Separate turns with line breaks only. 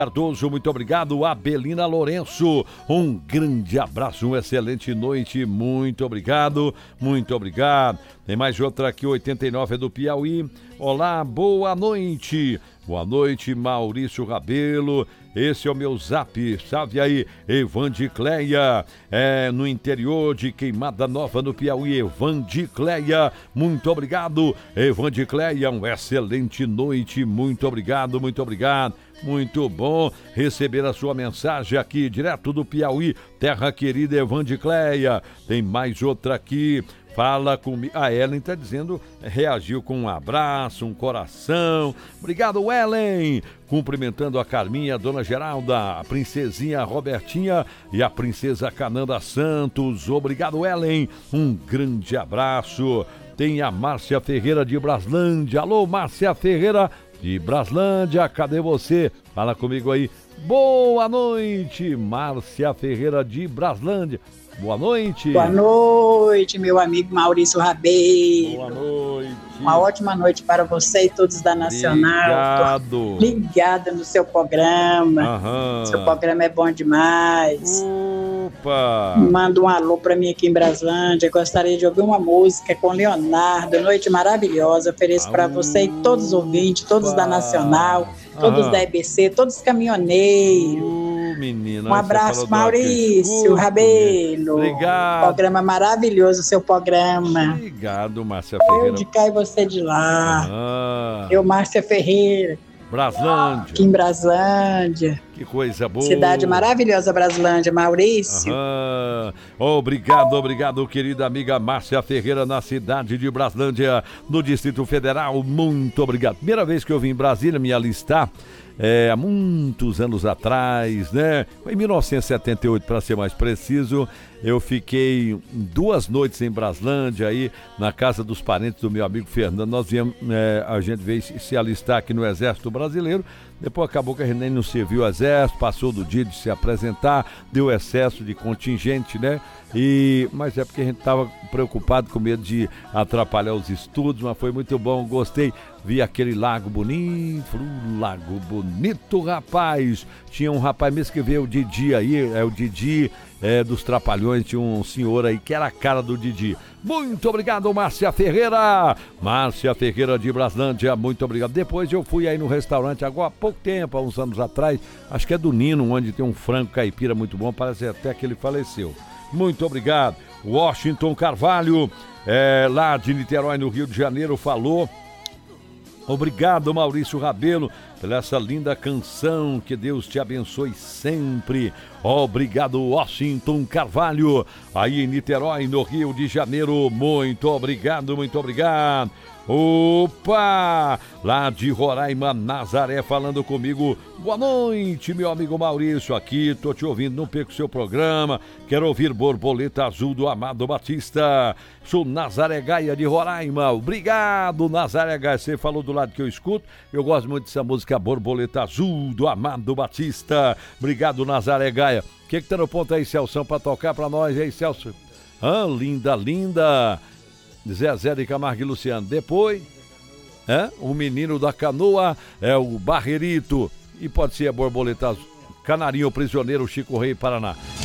Cardoso, muito obrigado. Abelina Lourenço, um grande abraço, uma excelente noite, muito obrigado, muito obrigado. Tem mais outra aqui, 89 é do Piauí. Olá, boa noite. Boa noite, Maurício Rabelo. Esse é o meu zap, sabe aí, Evandicleia, no interior de Queimada Nova, no Piauí, Evandicleia, muito obrigado, Evandicleia, uma excelente noite, muito obrigado, muito obrigado. Muito bom receber a sua mensagem aqui, direto do Piauí, terra querida Evandicleia. Tem mais outra aqui. Fala comigo. A Ellen está dizendo, reagiu com um abraço, um coração. Obrigado, Ellen. Cumprimentando a Carminha, a Dona Geralda, a princesinha Robertinha e a princesa Cananda Santos. Obrigado, Ellen. Um grande abraço. Tem a Márcia Ferreira de Braslândia. Alô, Márcia Ferreira de Braslândia, cadê você? Fala comigo aí. Boa noite, Márcia Ferreira de Braslândia. Boa noite.
Boa noite, meu amigo Maurício Rabelo.
Boa noite.
Uma ótima noite para você e todos da Nacional.
Obrigado.
Ligada no seu programa.
Aham.
Seu programa é bom demais.
Opa.
Manda um alô para mim aqui em Braslândia. Gostaria de ouvir uma música com Leonardo. Noite maravilhosa. Ofereço para você e todos os ouvintes, todos da Nacional, todos da EBC, todos os caminhoneiros.
Menina,
um abraço, Maurício Rabelo.
Obrigado.
Programa maravilhoso, seu programa.
Obrigado, Márcia Ferreira.
Eu de cá e você de lá. Eu, Márcia Ferreira.
Braslândia.
Aqui em Braslândia.
Que coisa boa.
Cidade maravilhosa, Braslândia, Maurício.
Obrigado, querida amiga Márcia Ferreira, na cidade de Braslândia, no Distrito Federal. Muito obrigado. Primeira vez que eu vim em Brasília me alistar, há muitos anos atrás, né? Foi em 1978, para ser mais preciso. Eu fiquei 2 noites em Braslândia, aí na casa dos parentes do meu amigo Fernando. Nós viemos, a gente veio se alistar aqui no Exército Brasileiro. Depois acabou que a gente nem não serviu o Exército, passou do dia de se apresentar, deu excesso de contingente, né? Mas é porque a gente estava preocupado, com medo de atrapalhar os estudos, mas foi muito bom, gostei. Vi aquele lago bonito, rapaz. Tinha um rapaz mesmo que veio o Didi aí, o Didi dos Trapalhões, tinha um senhor aí que era a cara do Didi. Muito obrigado, Márcia Ferreira. Márcia Ferreira de Braslândia, muito obrigado. Depois eu fui aí no restaurante agora há pouco tempo, há uns anos atrás, acho que é do Nino, onde tem um frango caipira muito bom, parece até que ele faleceu. Muito obrigado. Washington Carvalho, lá de Niterói, no Rio de Janeiro, falou. Obrigado, Maurício Rabelo, pela essa linda canção, que Deus te abençoe sempre. Obrigado, Washington Carvalho, aí em Niterói, no Rio de Janeiro, muito obrigado, muito obrigado. Opa, lá de Roraima, Nazaré, falando comigo. Boa noite, meu amigo Maurício, aqui, tô te ouvindo, não perco o seu programa, quero ouvir Borboleta Azul do Amado Batista. Sou Nazaré Gaia de Roraima. Obrigado, Nazaré Gaia, você falou do lado que eu escuto, eu gosto muito dessa música Borboleta Azul do Amado Batista. Obrigado, Nazaré Gaia. O que tá no ponto aí, Celso, pra tocar pra nós aí, Celso? Linda, linda. Zezé de Camargo e Luciano. Depois, o menino da canoa é o Barreirito. E pode ser a Borboleta Azul. Canarinho Prisioneiro, Chico Rei, Paraná.